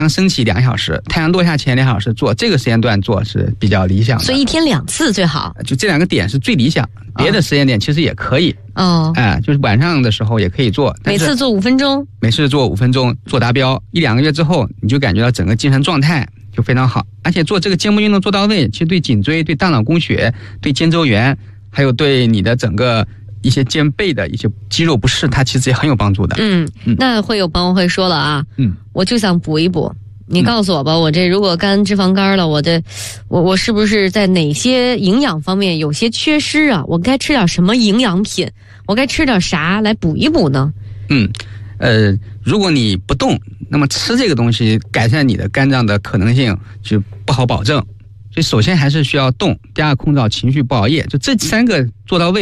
阳升起2小时，太阳落下前2小时做，这个时间段做是比较理想的。 所以一天2次最好。 就这2个点是最理想，别的时间点其实也可以。就是晚上的时候也可以做， 每次做5分钟， 每次做5分钟，做达标，1-2个月之后，你就感觉到整个精神状态就非常好。而且做这个肩部运动做到位，其实对颈椎、对大脑供血、对肩周炎，还有对你的整个一些肩背的一些肌肉不适，它其实也很有帮助的。 那会有朋友会说了啊，我就想补一补，你告诉我吧，我这如果肝脂肪肝了，我是不是在哪些营养方面有些缺失啊？我该吃点什么营养品？我该吃点啥来补一补呢？ 如果你不动，那么吃这个东西改善你的肝脏的可能性就不好保证。所以首先还是需要动，第二控制好情绪，不熬夜，就这3个做到位。